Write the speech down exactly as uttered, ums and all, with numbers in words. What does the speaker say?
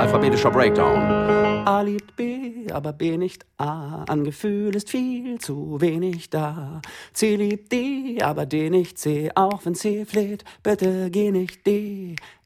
alphabetischer Breakdown. A liebt B, aber B nicht A. An Gefühl ist viel zu wenig da. C liebt D, aber D nicht C. Auch wenn C fleht, bitte geh nicht D.